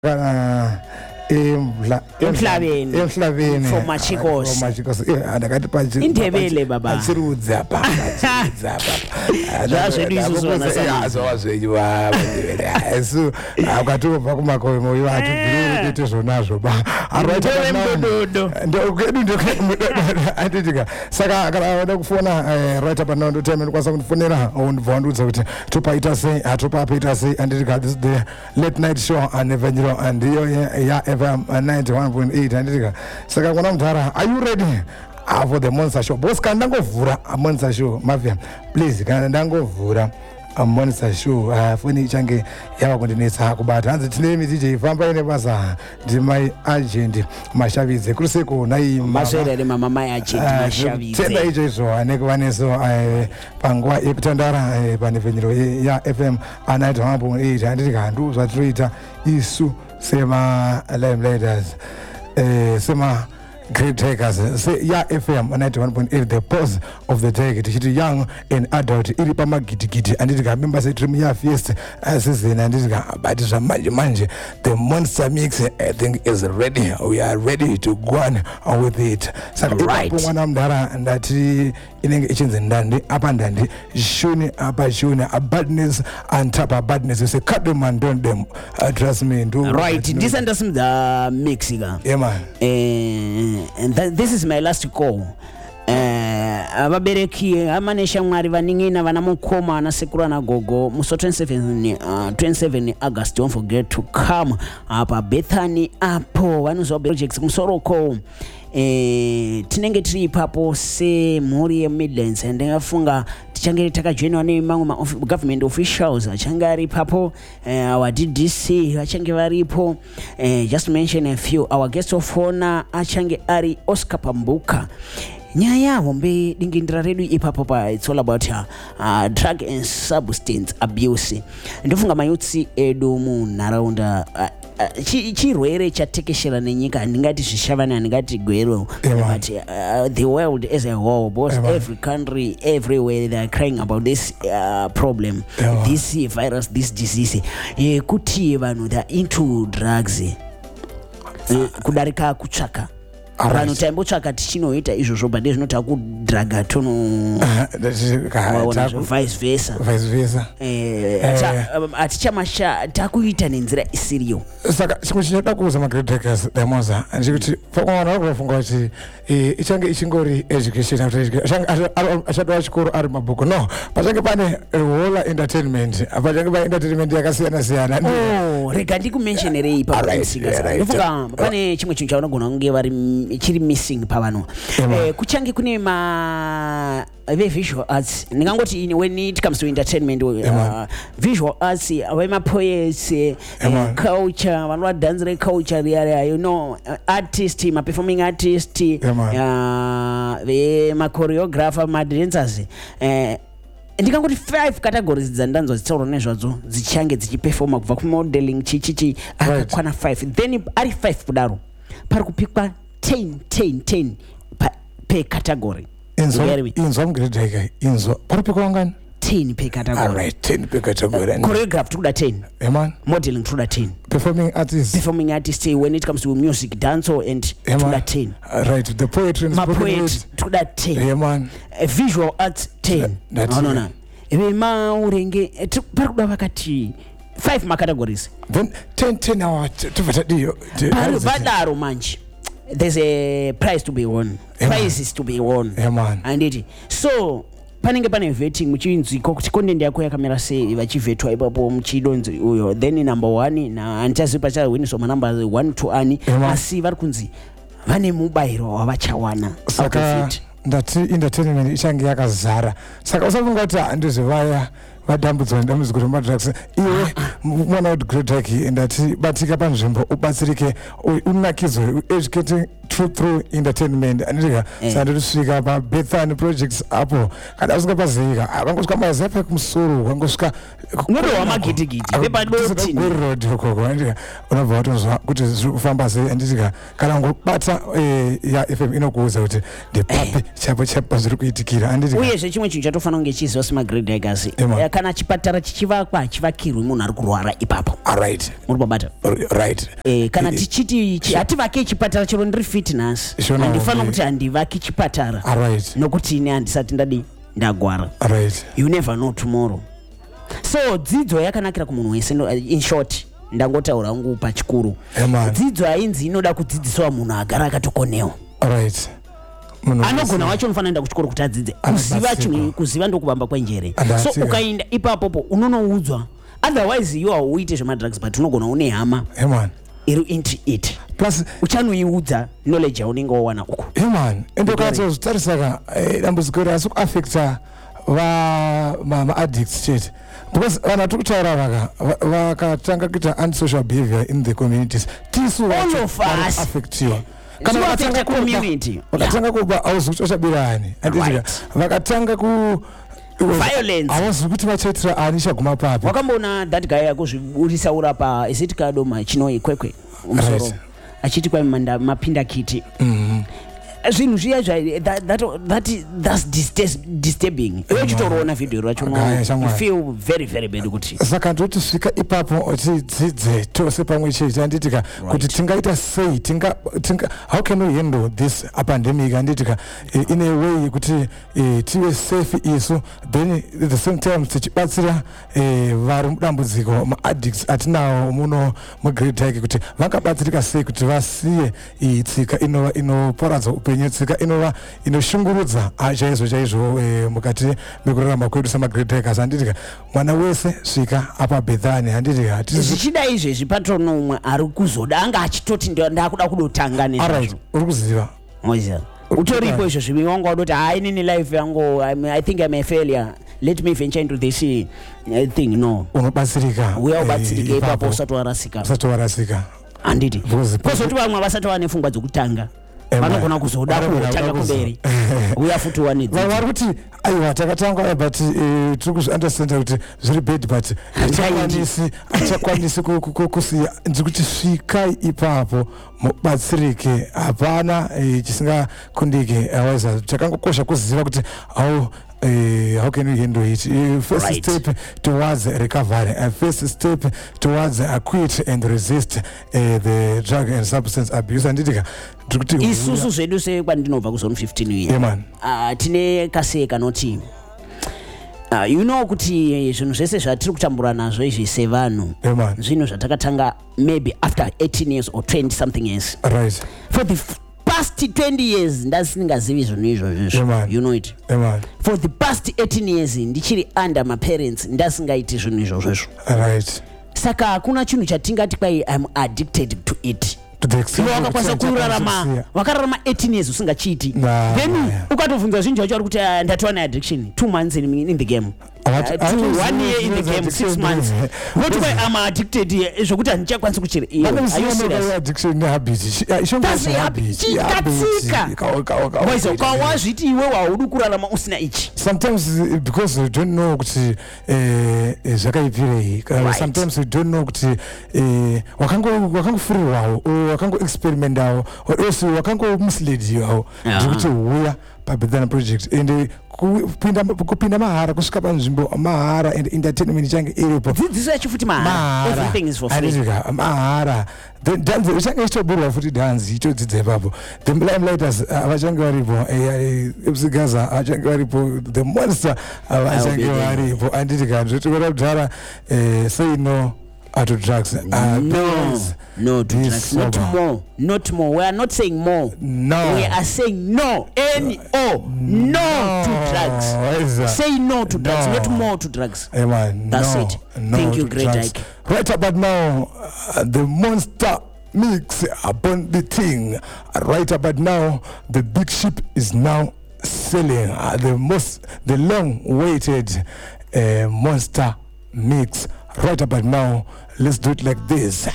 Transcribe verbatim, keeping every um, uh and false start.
emhlabeni emhlabeni for machikosi for machikosi andakathi pachi indebele baba achirudza apa achirudza apa zvazvedu izvozvo zvazvenywa so akatobva kumakomo iwo atibviri kuite zvonazvo ba araita mudodo ndio kedu ndio atitika saka kana wada kufona right up now ndo time ndikwanisa kundifonera undivandudza kuti topaita sei atopaita sei anditika this the late night show and evangelio and yo ya F M ninety-one point eight anditika saka kuna mudhara are you ready uh, for the Monster Show boss kana ndangovhura a Monster Show mafia please kana ndangovhura a Monster Show uh, foni change yava kundinetsa kubata hanzi tine mi D J famba ine basa ndi my agent Mashavidze kuriseko nai masere mama my agent Mashavidze tenda icho izo aneke vaneso pangwa yekutandara panevenyero ya F M ninety-one point eight anditika handu zvatinoita isu sema lime leaders eh sema great takers say ya F M ninety-one point eight the pulse of the day tichiti young and adult iri pamagidigidi anditika member say dream ya fiesta season anditika but zvamanje manje the monster mix I think is ready we are ready to go on with it saka right mwana mdara ndati inenge ichinze ndandi apa ndandi shuni apa shuni a badness and tap a badness you say cut them and don't them uh, trust me do right this and some the mixing yeah man eh and that, this is my last call eh ababereki amanesha mwari vaningina vana mukoma na sekuru na gogo muso twenty-seven uh, twenty-seven August don't forget to come apa Bethany apo vanozo projects kumsoroko eh tinenge tiri papo se muri ye Midlands and ngafunga tichange takajoinwa ne mamwe ma government officials achangari papo eh, our D D C achange varipo eh, just mention a few our guest of honor achange ari Oscar Pambuka nyaya hombe dingindira redu ipapo pa it's all about uh, drug and substance abuse ndofunga mayutsi edu mu naraunda uh, uh, chi chirwere chatekeshera nenyika ndingati zvishavana ndingati gwero but uh, the world as a whole both Eba. Every country everywhere they are crying about this uh, problem Eba. This virus this disease eh, kuti vanhu they are into drugs eh, kudarika kutsvaka vanhu taimbotsvaka tichinoita izvozvo bade zvinota kudhraga tono vice versa vice versa atichamasha takuita nenzira isiriyo saka chimwe chinoda kuuza magreat takers damoza ndikuti pakwara kufunga kuti ichange ichingori education achatowa chikoro ari mabhuku no pachange pane whole entertainment pachange pane entertainment yakasiyana siyana oh rega ndikumentionerei pamusika ndofunga pane chimwe chinhu chavanogona kunge vari chiri missing pavano eh kuchange kune ma the visual arts ndingangoti in when it comes to entertainment uh, visual arts avema poets uh, culture vanhu va dance re culture area you know uh, artist ma performing artist uh, the ma choreographer ma dancers eh ndikangoti five categories dzandanzwa dzitsauro nezvadzo dzichange dzichiperforma kubva ku modeling chichichi akakwana five then ari five kudaro pari kupikwa ten ten ten per category inzo inzo mgredeka inzo paripikwa ngani ten per category all right ten per category choreograph tukuda ten yeah man modeling tukuda ten performing artists performing artists when it comes to music dance and yeah, tukuda ten uh, right the poetry and my poet tukuda ten yeah man uh, visual arts ten no no no ebe ma urenge parikuda vakati five ma categories then ten ten hour tuvata dio vadaro manje there's a prize to be won yeah, prizes to be won yeah man and it so panenge pane vetting muchinziko kuti content yako yakamera sei vachivetwa ipapo muchidonzi uyo then number one na antazipa cha win so number one to ani asi vari kunzi vane mubayiro wavachawana saka ndati entertainment ichange yakazara saka usafunga kuti andizivaya vadambudzwa ndambudzwa kuti madrugs iwe mwana wa great taki ndati batika panzvimbo ubatsirike unakidzwe educating through through entertainment andika Eh. sande tusvika pa Bethany projects apo kana usingapazika akangosvika mazepe kumusoro kangosvika Nodo wamagidigidi vepadoti road koko andika unabva watonzwa kuti zviri kufamba sei anditika kana ngobata eh, ya F M inokuudza kuti ndepapi chapo chapo zviri kuitikira anditika uyezve chimwe chinhu chatofanira kunge chiziva semagrade hikers Ema. kana chipatara chichivakwa chivakirwe munhu ari kurwara ipapo right muri kubata right Eh, kana Eh, tichiti chi- hativake chipatara chero ndiri fitness Shona handifanira wonge. kuti handivaki chipatara right nokuti ine handisati ndadi ndagwara right you never know tomorrow. So dzidzo yakanakira kumunhu wese no- in short ndangotaura hangu pachikuru Eman. dzidzo hainzi inoda kudzidzisawa munhu agara akatokonewa right Munhu anogona wese. wacho unofanira enda kuchikoro kuti adzidze kuziva Anobatsirwa. chinhu kuziva ndokuvamba kwenjere so Adatsika. ukaenda ipapopo unonoudzwa otherwise iwe hauite zvemadrugs but unogona une hama Eman. iri into it plus uchanoiudza knowledge yaunenge wawana uko Eman, ende ukatozvitarisaka dambudziko rasi kuaffecta va ma-addicts chete because vanhu tiri kutaura vaka va- vakatanga kuita antisocial behavior in the communities tisu All of us. affectiwa Zvino affecta community. vakatanga kuba hauzi kuti vachabirani anditika Right. vakatanga ku Violence. havazi kuti vachaitira ani chaguma papi wakamboona that guy akuzviburisaura pa isiti kadoma chinoi kwekwe umusoro Right. achiti kwai manda mapinda kiti Mhm. zvinhu zviya zva that, that, that, that's distas- disturbing iwe chitoroona video racho Gaya, you shamwari. feel very very bad kuti saka ndotisvika ipapo tidzidze tose pamwe chete anditika kuti tingaita sei tinga tinga how can we handle this pandemic anditika eh, in a way yekuti eh, tive safe isu then at the same time tichibatsira eh, vari mudambudziko maaddicts atinawo muno mugreat hike kuti vangabatsirika sei kuti vasiye eh, tsika inova inoparadza upenyu tsika inova inoshungurudza ah, chaizvo chaizvo eh, mukati mekurarama kwedu semagreat hikers anditika mwana wese svika apa Bethany anditika zvichida izvezvi patrono umwe ari kuzoda anga achitoti ndo- ndakuda kudotanga nezvazvo uri kuziva moziva utoripo izvo zvivi wanga wadoti hai inini life yangu I'm- I think I'm a failure let me venture into this uh, thing no unobatsirika uya ubatsirike eh, ipapo usati warasika usati warasika handiti Because- kwozoti vamwe vasati vane pfungwa dzokutanga Ema. vanogona kuzoda Vanogona kutanga kuzo- kumberi uya futi wane vanhu vari kuti aiwa takatanga but eh, tiri kuzviunderstanda kuti zviri bad but hachakwanisi hachakwanisi ku- ku- ku- kusiya ndiri kuti svikai ipapo mubatsirike hapana eh, chisingakundike awaiza chakangokosha kuziva kuti how Uh, how can we handle it? Uh, first Right. step towards recovery, uh, first step towards uh, quit and resist uh, the drug and substance abuse. Anditika ndikuti isusu zvedu sekwandinobva kuzone fifteen uya yeah, man. uh, tine kase kanoti uh, you know kuti zvinhu zvese zvatiri kutambura nazvo izvi sevanhu Yeah, man. zvinhu zvatakatanga maybe after eighteen years or twenty something years Right. for the f- past twenty years ndasingazivi zvinhu izvozvo Yeah, man. you know it Yeah, man. for the past eighteen years ndichiri under maparents ndasingaiti zvinhu izvozvozvo Right. saka hakuna chinhu chatingati kwai I'm addicted to it To the extent iwe of wakakwanisa kuti kurarama handikwanisi wakararama eighteen years usingachiiti Nah, then yeah. ukatovhunza zvinji vacho vari kuti ah, ndatova neaddiction two months in, in the game Awati- Uh, two, awati- one year in the game six addiction months ndeye. voti kwai am addicted eh, zvokuti handinchakwanisi kuchira iwe are you serious addiction nehabit That's a habit. Chikatsika. Moiso kwa wazviti iwe haudi kurarama usina ichi sometimes uh, because we don't know kuti eh, eh, zvakaipirei Kana Right. sometimes we don't know kuti eh, wakango- wakangofurirwawo or wakangoexperimentawo or also wakangomisleadiwawo Yeah. ndikuti huya paBethany project and kupinda kupinda mahara kusvika panzvimbo mahara and entertainment change iripo dzidziso yacho futi mahara everything is for free Anditika, mahara then dhanzi richange ichitoburwa futi dhanzi ichodzidza ipapo the limelighters havachange varipo ebusigaza havachange varipo the monster havachange I'll be there. varipo anditika zvotikora kudhara say no uh, to drugs uh, no parents, no to be drugs not sober. more not more we are not saying more No. we are saying no n o no to drugs What is that? say no to drugs No. not more to drugs Hey man, That's no, it. no Thank you, to Great drugs. Ike. Right about now, uh, the monster mix upon the thing. Right about now, the big ship is now sailing. Uh, the most, the long-awaited uh, monster mix. Right about now, let's do it like this.